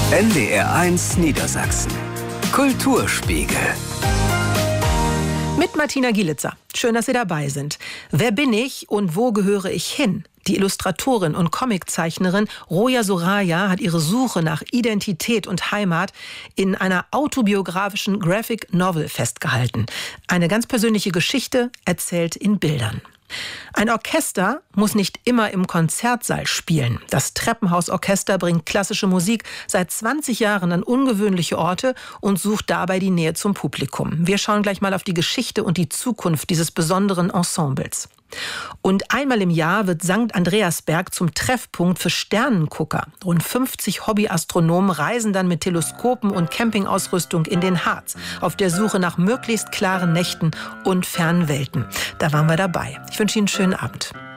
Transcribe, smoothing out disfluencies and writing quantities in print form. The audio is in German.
NDR1 Niedersachsen. Kulturspiegel. Mit Martina Gielitzer. Schön, dass Sie dabei sind. Wer bin ich und wo gehöre ich hin? Die Illustratorin und Comiczeichnerin Roya Soraya hat ihre Suche nach Identität und Heimat in einer autobiografischen Graphic Novel festgehalten. Eine ganz persönliche Geschichte, erzählt in Bildern. Ein Orchester muss nicht immer im Konzertsaal spielen. Das Treppenhausorchester bringt klassische Musik seit 20 Jahren an ungewöhnliche Orte und sucht dabei die Nähe zum Publikum. Wir schauen gleich mal auf die Geschichte und die Zukunft dieses besonderen Ensembles. Und einmal im Jahr wird St. Andreasberg zum Treffpunkt für Sternengucker. Rund 50 Hobbyastronomen reisen dann mit Teleskopen und Campingausrüstung in den Harz, auf der Suche nach möglichst klaren Nächten und fernen Welten. Da waren wir dabei. Ich wünsche Ihnen einen schönen Abend.